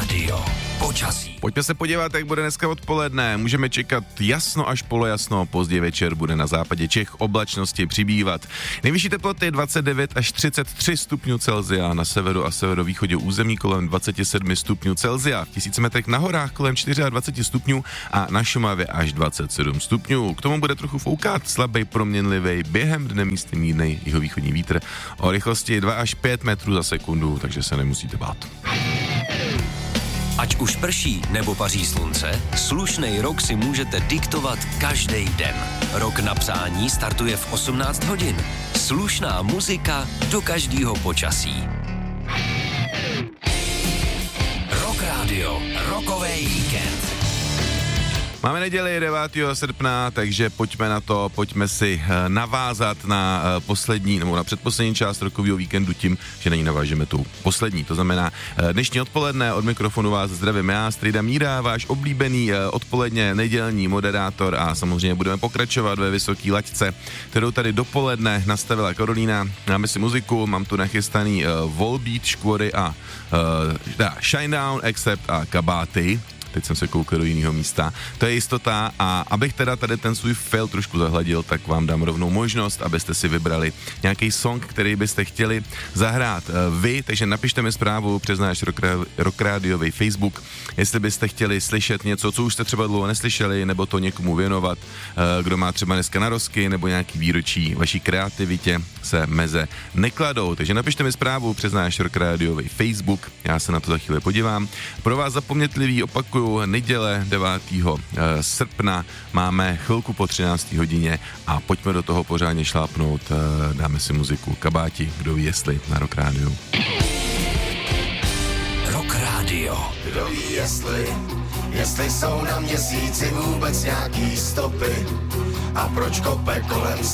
Rádio. Počasí. Pojďme se podívat, jak bude dneska odpoledne. Můžeme čekat jasno až polojasno, později večer bude na západě Čech oblačnosti přibývat. Nejvyšší teploty 29 až 33 stupňů Celsia, na severu a severovýchodě území kolem 27 stupňů Celsia, v 1000 metrech na horách kolem 24 stupňů a na Šumavě až 27 stupňů. K tomu bude trochu foukat, slabý proměnlivý, během dne místy mírnej jihovýchodní vítr o rychlosti 2 až 5 metrů za sekundu, takže se nemusíte bát. Ať už prší nebo paří slunce, slušnej rok si můžete diktovat každý den. Rok na psání startuje v 18 hodin. Slušná muzika do každého počasí. Rock Radio, rokovej víkend. Máme neděli 9. srpna, takže pojďme na to, pojďme si navázat na poslední nebo na předposlední část rokového víkendu tím, že na ní navážeme tu poslední. To znamená dnešní odpoledne, od mikrofonu vás zdravím já, Strejda Míra, váš oblíbený odpoledně nedělní moderátor a samozřejmě budeme pokračovat ve vysoký laťce, kterou tady dopoledne nastavila Karolína. Máme si muziku, mám tu nachystaný Volbeat, Škvory a Shinedown, Accept a Kabáty. Teď jsem se koukal do jiného místa. To je jistota a abych teda tady ten svůj fail trošku zahladil, tak vám dám rovnou možnost, abyste si vybrali nějaký song, který byste chtěli zahrát vy, takže napište mi zprávu přes náš Rock Radiový Facebook, jestli byste chtěli slyšet něco, co už jste třeba dlouho neslyšeli, nebo to někomu věnovat, kdo má třeba dneska narozky, nebo nějaký výročí, vaší kreativitě se meze nekladou. Takže napište mi zprávu přes náš Rock Radiový Facebook, já se na to za chvíli podívám. Pro vás zapomnětlivý opakuju, neděle 9. srpna máme chvilku po 13. hodině a pojďme do toho pořádně šlápnout, dáme si muziku Kabáti, kdo ví jestli, na Rock Radio. Rock Radio. Kdo ví jestli jsou na měsíci vůbec nějaký stopy a proč kope kolem